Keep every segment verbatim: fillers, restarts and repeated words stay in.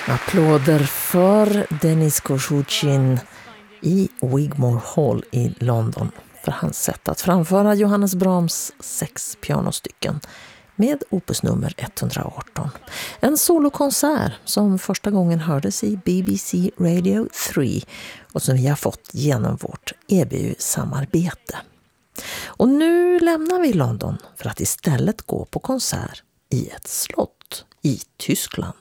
Applåder för Denis Koshuchin i Wigmore Hall i London för hans sätt att framföra Johannes Brahms sex pianostycken med opusnummer etthundraarton. En solokonsert som första gången hördes i B B C Radio tre och som vi har fått genom vårt E B U-samarbete. Och nu lämnar vi London för att istället gå på konsert i ett slott i Tyskland.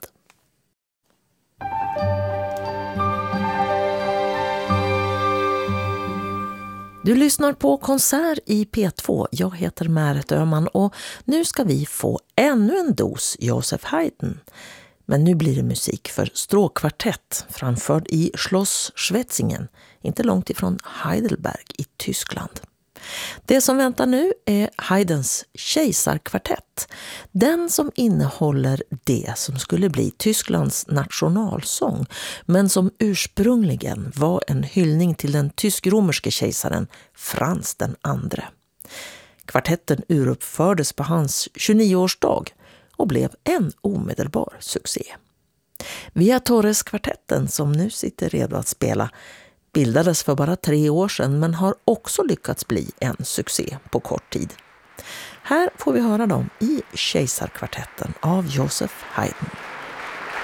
Du lyssnar på konsert i P två. Jag heter Märet Öhman och nu ska vi få ännu en dos Joseph Haydn. Men nu blir det musik för stråkkvartett framförd i Schloss Schwetzingen, inte långt ifrån Heidelberg i Tyskland. Det som väntar nu är Haydns kejsarkvartett. Den som innehåller det som skulle bli Tysklands nationalsång, men som ursprungligen var en hyllning till den tysk-romerske kejsaren Frans den andre. Kvartetten uruppfördes på hans tjugonioårsdag och blev en omedelbar succé. Via Torres-kvartetten, som nu sitter redo att spela, bildades för bara tre år sedan men har också lyckats bli en succé på kort tid. Här får vi höra dem i Kejsarkvartetten av Joseph Haydn.